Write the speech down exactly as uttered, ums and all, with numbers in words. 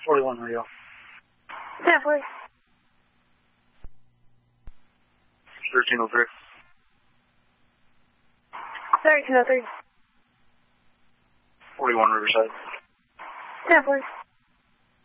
forty-one radio. Yeah, please. thirteen oh three. thirteen oh three. forty-one Riverside. Yeah, please.